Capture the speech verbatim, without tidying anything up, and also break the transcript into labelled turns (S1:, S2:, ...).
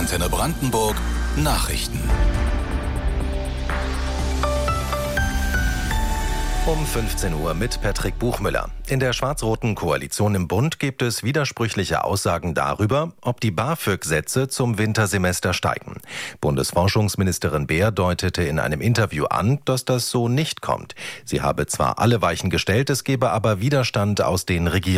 S1: Antenne Brandenburg Nachrichten.
S2: Um fünfzehn Uhr mit Patrick Buchmüller. In der schwarz-roten Koalition im Bund gibt es widersprüchliche Aussagen darüber, ob die BAföG-Sätze zum Wintersemester steigen. Bundesforschungsministerin Beer deutete in einem Interview an, dass das so nicht kommt. Sie habe zwar alle Weichen gestellt, es gebe aber Widerstand aus den Regierungen.